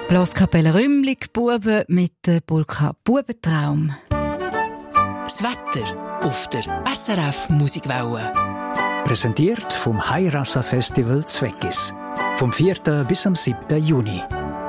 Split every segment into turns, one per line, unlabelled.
Blaskapelle Rümmlig, Buben mit der Polka Bubentraum.
Das Wetter auf der SRF Musikwelle.
Präsentiert vom Hayrassa Festival Zweckis. Vom 4. bis am 7. Juni.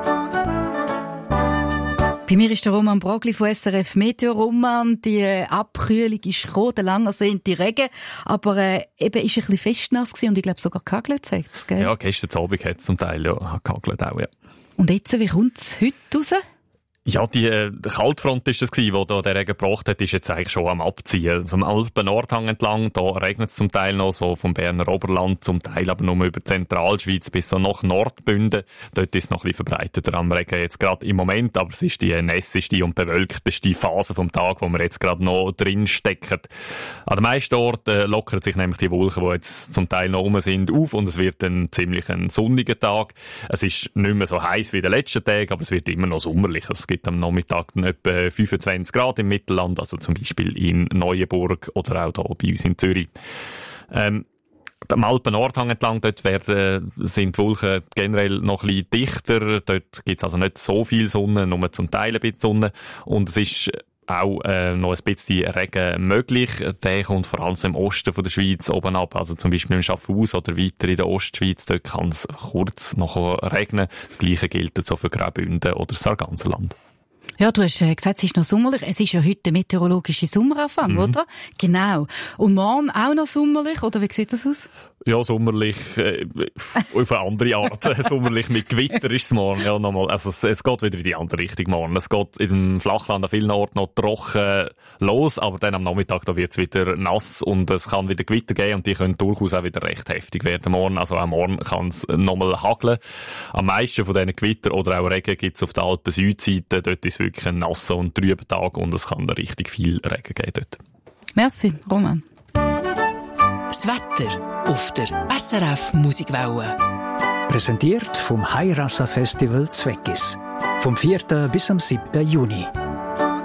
Bei mir ist der Roman Brogli von SRF Meteo. Roman, die Abkühlung ist gekommen, der lang ersehnte Regen, aber eben ist ein bisschen festnass gewesen und ich glaube sogar gehagelt hat es, gell?
Ja, gestern Abend hat es zum Teil gehagelt auch, ja.
Und jetzt, wie kommt es heute raus?
Ja, die Kaltfront ist es gewesen, die da den Regen gebracht hat, ist jetzt eigentlich schon am Abziehen. Also am Alpen-Nordhang entlang, da regnet es zum Teil noch, so vom Berner Oberland, zum Teil aber nur über die Zentralschweiz bis so nach Nordbünden. Dort ist es noch ein bisschen verbreiteter am Regen jetzt gerade im Moment, aber es ist die nässeste und bewölkteste Phase vom Tag, wo wir jetzt gerade noch drin stecken. An den meisten Orten lockern sich nämlich die Wolken, die jetzt zum Teil noch rum sind, auf und es wird ein ziemlich sonniger Tag. Es ist nicht mehr so heiß wie in den letzten Tagen, aber es wird immer noch sommerlich. Es gibt am Nachmittag dann etwa 25 Grad im Mittelland, also zum Beispiel in Neuenburg oder auch hier bei uns in Zürich. Am Alpen-Nordhang entlang, dort sind die Wolken generell noch ein bisschen dichter. Dort gibt es also nicht so viel Sonne, nur zum Teil ein bisschen Sonne. Und es ist auch noch ein bisschen Regen möglich. Der kommt vor allem im Osten von der Schweiz oben ab. Also zum Beispiel in Schaffhausen oder weiter in der Ostschweiz. Dort kann es kurz noch regnen. Das Gleiche gilt so für Graubünden oder das Sarganserland.
Ja, du hast gesagt, es ist noch sommerlich. Es ist ja heute der meteorologische Sommeranfang, oder? Genau. Und morgen auch noch sommerlich, oder wie sieht das aus?
Ja, sommerlich, auf eine andere Art. Sommerlich mit Gewitter ist es morgen. Ja, nochmal. Also es geht wieder in die andere Richtung morgen. Es geht im Flachland an vielen Orten noch trocken los, aber dann am Nachmittag, da wird es wieder nass und es kann wieder Gewitter geben und die können durchaus auch wieder recht heftig werden morgen. Also auch morgen kann es nochmal hageln. Am meisten von diesen Gewitter oder auch Regen gibt es auf der Alpen-Südseite. Dort ist wirklich ein nasser und trüber Tag und es kann richtig viel Regen geben dort.
Merci, Roman.
Das Wetter auf der SRF Musikwelle.
Präsentiert vom Hayrassa Festival Zweckis. Vom 4. bis am 7. Juni.